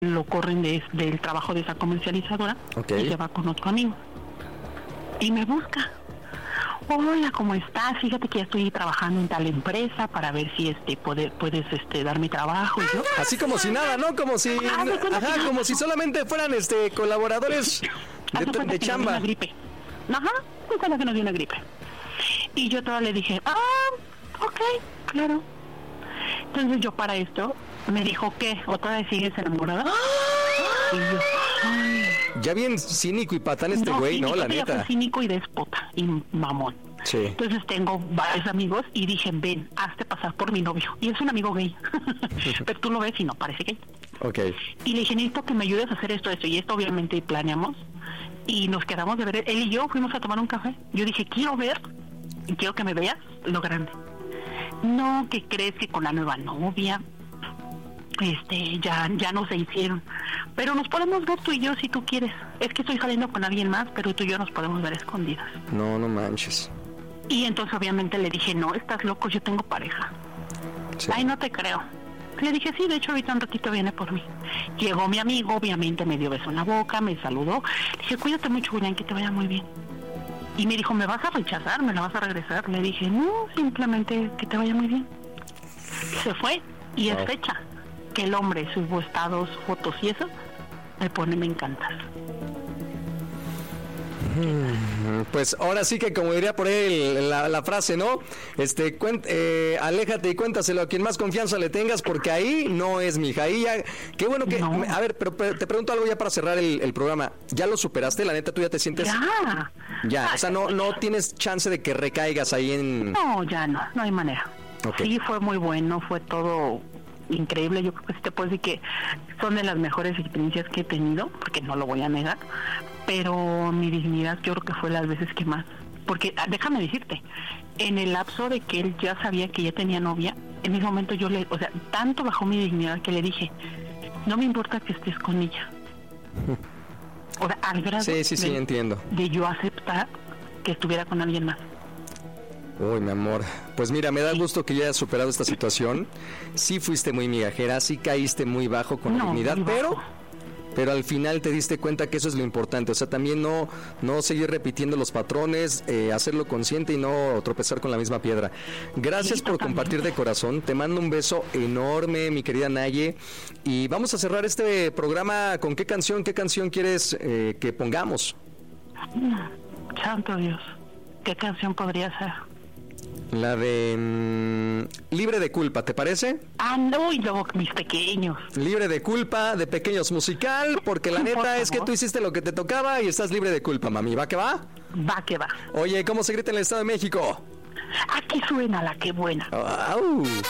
lo corren del trabajo de esa comercializadora. Okay. Y se va con otro amigo. Y me busca. Hola, ¿cómo estás? Fíjate que ya estoy trabajando en tal empresa para ver si puedes dar mi trabajo. Y yo, así como si nada, ¿no? Como si, como si solamente fueran colaboradores de chamba. Una gripe. Ajá, cuéntame que nos dio una gripe. Y yo todavía le dije, ok, claro. Entonces yo para esto me dijo, ¿qué? ¿Otra vez sigues enamorada? Y yo, ay. Ya bien cínico y patán güey, ¿no? La neta. Fue cínico y déspota y mamón. Sí. Entonces tengo varios amigos y dije, ven, hazte pasar por mi novio. Y es un amigo gay. Pero tú lo ves y no parece gay. Okay. Y le dije, necesito que me ayudes a hacer esto y esto. Obviamente planeamos. Y nos quedamos de ver. Él y yo fuimos a tomar un café. Yo dije, quiero ver y quiero que me veas lo grande. No, ¿qué crees? Que con la nueva novia ya no se hicieron, pero nos podemos ver tú y yo si tú quieres. Es que estoy saliendo con alguien más, pero tú y yo nos podemos ver escondidas. No manches. Y entonces obviamente le dije, no, estás loco, yo tengo pareja. Sí. Ay, no te creo. Le dije, sí, de hecho ahorita un ratito viene por mí. Llegó mi amigo, obviamente me dio beso en la boca, me saludó. Le dije, cuídate mucho, Julián, que te vaya muy bien. Y me dijo, ¿me vas a rechazar? ¿Me la vas a regresar? Le dije, no, simplemente que te vaya muy bien. Se fue y es fecha que el hombre subo estados, fotos y eso, me pone me encantas. Pues ahora sí que como diría por ahí la frase, ¿no? Aléjate y cuéntaselo a quien más confianza le tengas, porque ahí no es, mija. Ahí ya, qué bueno que... No. A ver, pero te pregunto algo ya para cerrar el programa. ¿Ya lo superaste? La neta, ¿tú ya te sientes...? Ya, o sea, no tienes chance de que recaigas ahí en... No, ya no hay manera. Okay. Sí, fue muy bueno, fue todo increíble. Yo creo que sí te puedo decir que son de las mejores experiencias que he tenido, porque no lo voy a negar, pero mi dignidad yo creo que fue las veces que más, porque déjame decirte, en el lapso de que él ya sabía que ya tenía novia, en ese momento tanto bajó mi dignidad que le dije, no me importa que estés con ella. O sea, al grado sí, entiendo. De yo aceptar que estuviera con alguien más. Uy, mi amor, pues mira, me da gusto que ya hayas superado esta situación. Sí fuiste muy migajera, sí caíste muy bajo con la dignidad, pero al final te diste cuenta que eso es lo importante. O sea, también no seguir repitiendo los patrones, hacerlo consciente y no tropezar con la misma piedra. Gracias por compartir de corazón. Te mando un beso enorme, mi querida Naye. Y vamos a cerrar este programa con ¿qué canción quieres que pongamos? Santo Dios, ¿qué canción podría ser? La de Libre de Culpa, ¿te parece? No, y luego mis pequeños. Libre de Culpa, de Pequeños musical, porque la neta es que tú hiciste lo que te tocaba y estás libre de culpa, mami. ¿Va que va? Va que va. Oye, ¿cómo se grita en el Estado de México? Aquí suena la que buena. ¡Au!